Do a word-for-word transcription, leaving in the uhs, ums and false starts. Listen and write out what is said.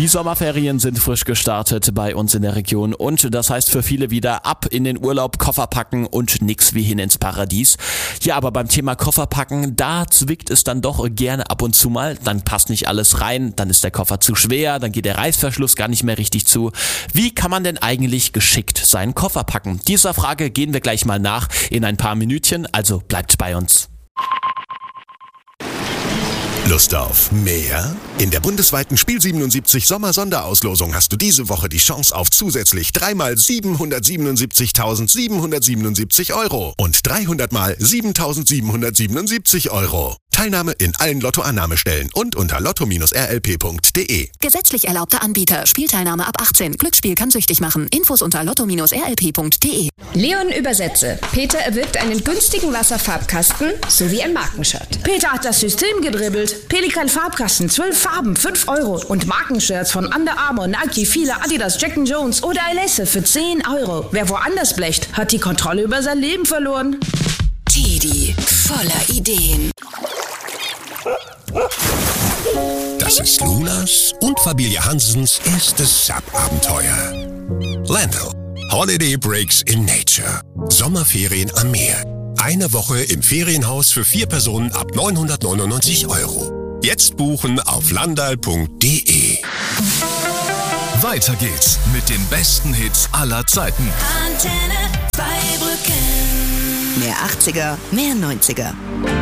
Die Sommerferien sind frisch gestartet bei uns in der Region und das heißt für viele wieder ab in den Urlaub, Koffer packen und nix wie hin ins Paradies. Ja, aber beim Thema Koffer packen, da zwickt es dann doch gerne ab und zu mal. Dann passt nicht alles rein, dann ist der Koffer zu schwer, dann geht der Reißverschluss gar nicht mehr richtig zu. Wie kann man denn eigentlich geschickt seinen Koffer packen? Dieser Frage gehen wir gleich mal nach in ein paar Minütchen, also bleibt bei uns. Lust auf mehr? In der bundesweiten Spiel siebenundsiebzig Sommer-Sonderauslosung hast du diese Woche die Chance auf zusätzlich dreimal siebenhundertsiebenundsiebzigtausendsiebenhundertsiebenundsiebzig Euro und dreihundert mal siebentausendsiebenhundertsiebenundsiebzig Euro. Teilnahme in allen Lottoannahmestellen und unter lotto Bindestrich r l p punkt d e. Gesetzlich erlaubter Anbieter. Spielteilnahme ab achtzehn. Glücksspiel kann süchtig machen. Infos unter lotto Bindestrich r l p punkt d e. Leon übersetze. Peter erwirbt einen günstigen Wasserfarbkasten sowie ein Markenshirt. Peter hat das System gedribbelt. Pelikan Farbkasten, zwölf Farben, fünf Euro. Und Markenshirts von Under Armour, Nike, Fila, Adidas, Jack and Jones oder Alesse für zehn Euro. Wer woanders blecht, hat die Kontrolle über sein Leben verloren. Tidi, voller Ideen. Das ist Lunas und Familie Hansens erstes Sub-Abenteuer. Lando. Holiday Breaks in Nature. Sommerferien am Meer. Eine Woche im Ferienhaus für vier Personen ab neunhundertneunundneunzig Euro. Jetzt buchen auf landal punkt d e. Weiter geht's mit den besten Hits aller Zeiten. Antenne Zweibrücken. Mehr achtziger, mehr neunziger.